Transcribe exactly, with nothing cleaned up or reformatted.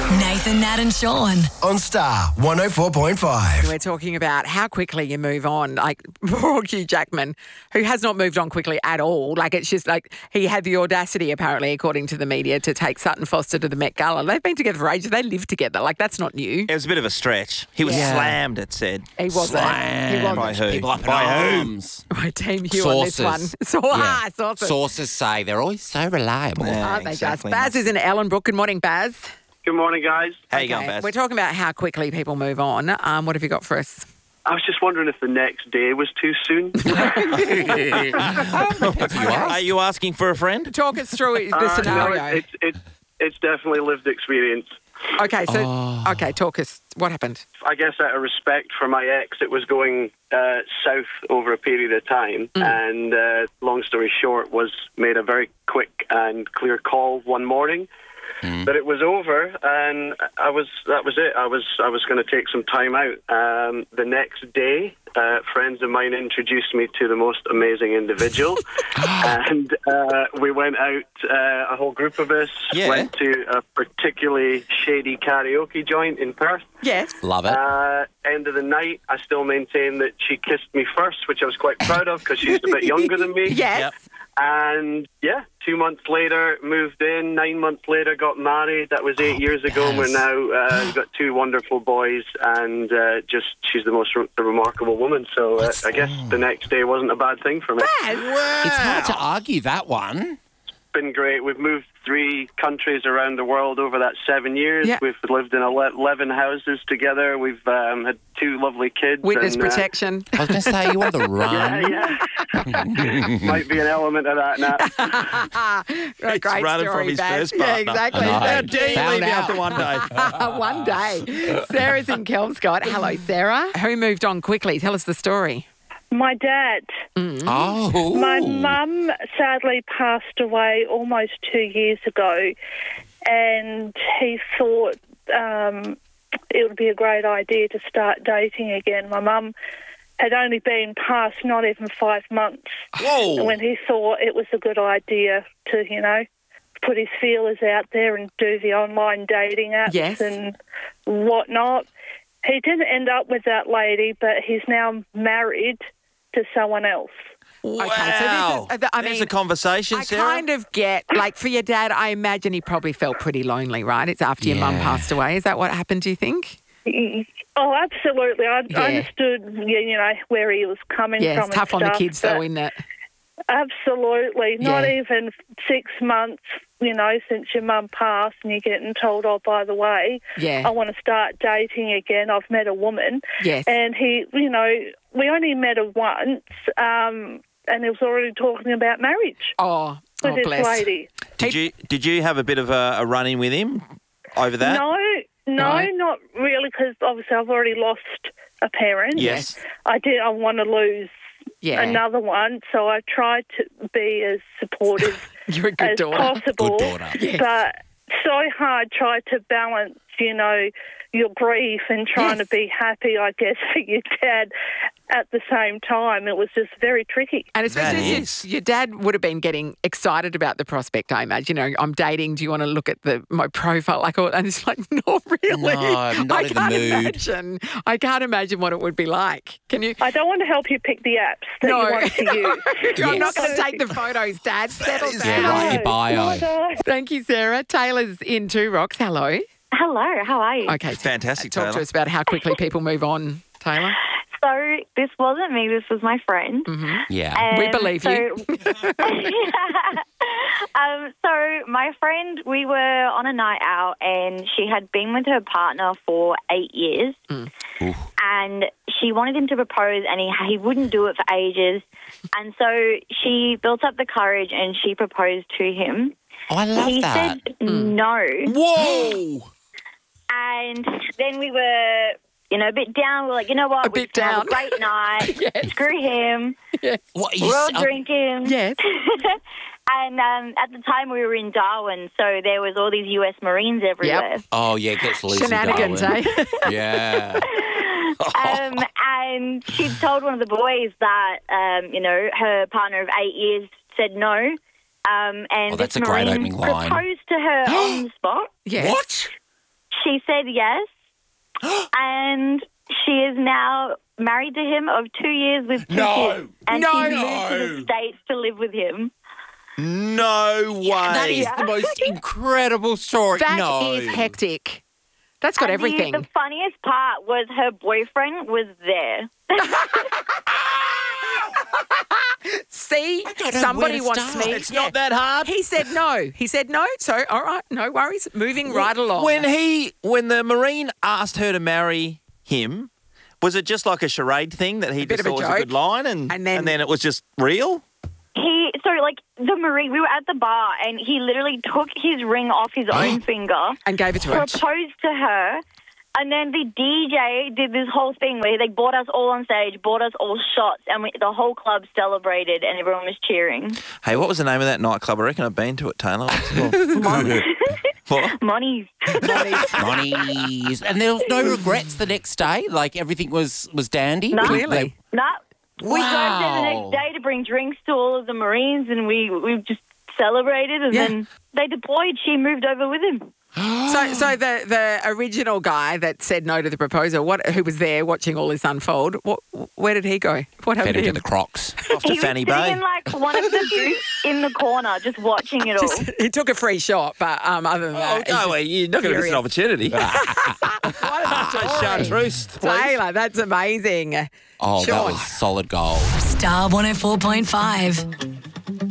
Nathan, Nat and Sean. On Star one oh four point five. We're talking about how quickly you move on. Like poor Hugh Jackman, who has not moved on quickly at all. Like it's just like he had the audacity, apparently, according to the media, to take Sutton Foster to the Met Gala. They've been together for ages. They live together. Like that's not new. It was a bit of a stretch. He was Yeah. slammed, it said. He wasn't. Slammed. He wasn't. By who? People up in By who? arms. My team Hugh Sources. on this one. So, ah, sources. Sources say they're always so reliable. Yeah, Aren't they exactly. just? Baz is in Ellenbrook. Good morning, Baz. Good morning, guys. How you going, Okay, Baz? We're talking about how quickly people move on. Um, what have you got for us? I was just wondering if the next day was too soon. Are you asking for a friend? Talk us through the Uh, no, scenario. it's, it's, it's definitely lived experience. Okay, so Oh. okay, talk us. What happened? I guess out of respect for my ex, it was going uh, south over a period of time. And uh, long story short, was made a very quick and clear call one morning. But it was over, and I was that was it. I was I was going to take some time out. Um, the next day, uh, friends of mine introduced me to the most amazing individual, and uh, we went out. Uh, a whole group of us Yeah. went to a particularly shady karaoke joint in Perth. Yes. Love it. Uh, end of the night, I still maintain that she kissed me first, which I was quite proud of because she's a bit younger than me. Yes. Yep. And yeah, two months later, moved in. Nine months later, got married. That was eight Oh, years ago. And we're Baz. now uh, we've got two wonderful boys, and uh, just she's the most re- remarkable woman. So uh, That's- I guess the next day wasn't a bad thing for me. It's hard to argue that one. Been great. We've moved three countries around the world over that seven years. Yeah. We've lived in ele- eleven houses together. We've um, had two lovely kids. Witness and, uh, protection. I was going to say, you on the run. yeah, yeah. Might be an element of that now. A He's great running story, from his Baz. first Yeah, partner. exactly. I know. How dare you Found leave me out. after one day? One day. Sarah's in Kelmscott. Hello, Sarah. Who moved on quickly? Tell us the story. My dad. Oh. My mum sadly passed away almost two years ago, and he thought um, it would be a great idea to start dating again. My mum had only been past not even five months Whoa. when he thought it was a good idea to, you know, put his feelers out there and do the online dating apps Yes. and whatnot. He didn't end up with that lady, but he's now married to someone else. Wow. Okay, so this is- uh, I There's mean, a conversation, I Sarah. kind of get, like, for your dad, I imagine he probably felt pretty lonely, right? It's after your mum Yeah. passed away. Is that what happened, do you think? Oh, absolutely. I Yeah. I understood, you you know, where he was coming Yeah, from. it's tough on and the stuff, kids, though, but isn't it? Absolutely. Not Yeah. even six months, you know, since your mum passed and you're getting told, oh, by the way, Yeah. I want to start dating again. I've met a woman. Yes. And he, you know, we only met her once, um, and he was already talking about marriage Oh, with oh this bless. lady. Did you did you have a bit of a, a run-in with him over that? No, no, No? not really, because obviously I've already lost a parent. Yes. I did. I want to lose Yeah. another one, so I tried to be as supportive You're a good as daughter. possible. Good daughter. Yes. But so hard tried to balance, you know, your grief and trying Yes. to be happy, I guess, for your dad at the same time. It was just very tricky. And especially That your, is. your dad would have been getting excited about the prospect, I imagine. You know, I'm dating. Do you want to look at the my profile? Like, and it's like, not really. No, I'm not I in the can't mood. imagine. I can't imagine what it would be like. Can you? I don't want to help you pick the apps that No. you want to use. I'm not Yes. going to take the photos, Dad. Settle is- down. Yeah, write your bio. No. Thank you, Sarah. Taylor's in Two Rocks. Hello. Hello, how are you? Okay, Fantastic, Talk to Taylor. us about how quickly people move on, Taylor. So this wasn't me, this was my friend. Yeah. And We believe so, you. um, so my friend, we were on a night out and she had been with her partner for eight years and she wanted him to propose and he, he wouldn't do it for ages. And so she built up the courage and she proposed to him. Oh, I love he that. said no. Whoa! And then we were, you know, a bit down. We were like, you know what? A we bit can have down. a great night. Yes. Screw him. What, you We're all s- drinking. Yes. And um, at the time we were in Darwin, so there was all these U S Marines everywhere. Oh, yeah, it gets loose in Shenanigans, Darwin. eh? Yeah. Um, and she'd told one of the boys that, um, you know, her partner of eight years said no. Um, and Oh, that's this a great Marine opening line. proposed to her on the spot. Yes. What? She she said yes, and she is now married to him of two years with two No. kids. And No. she's moved to the States to live with him. No way. That is the most incredible story. That no. is hectic. That's got And everything. The, the funniest part was her boyfriend was there. See, don't know somebody where to wants start. me. It's not that hard. He said no. He said no. So, all right, no worries. Moving right along. When he, when the Marine asked her to marry him, was it just like a charade thing that he bit just of a thought was a good joke. line, and And then- it was just real? He so like the Marine. We were at the bar, and he literally took his ring off his own finger, and gave it to her. proposed to her, and then the D J did this whole thing where they brought us all on stage, brought us all shots, and we, the whole club celebrated, and everyone was cheering. Hey, what was the name of that nightclub? I reckon I've been to it, Taylor. What? Money's. Monies. And there was no regrets the next day? Like everything was, was dandy? No. Clearly. Nah. We drove there the Wow. next day to bring drinks to all of the Marines, and we we just celebrated, and Yeah. then they deployed. She moved over with him. So, so the, the original guy that said no to the proposal, what who was there watching all this unfold, what, where did he go? What Fed happened him to to him? the Crocs. Off to He was Fanny sitting Bay. in like one of the booths in the corner, just watching it all. Just- he took a free shot, but um, other than Oh, that, no, well, you're not going to miss an opportunity. Chartreuse. please. Taylor, that's amazing. Oh, Sean. that was solid gold. Star one oh four point five.